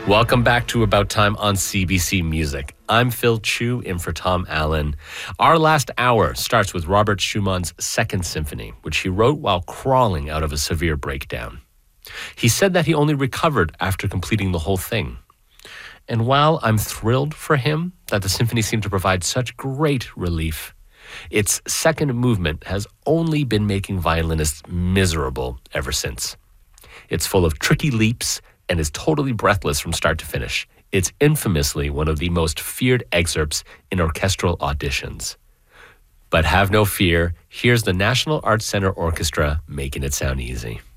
Welcome back to About Time on CBC Music. I'm Phil Chu, in for Tom Allen. Our last hour starts with Robert Schumann's Second Symphony, which he wrote while crawling out of a severe breakdown. He said that he only recovered after completing the whole thing. And while I'm thrilled for him that the symphony seemed to provide such great relief, its second movement has only been making violinists miserable ever since. It's full of tricky leaps and is totally breathless from start to finish. It's infamously one of the most feared excerpts in orchestral auditions. But have no fear, here's the National Arts Center Orchestra making it sound easy.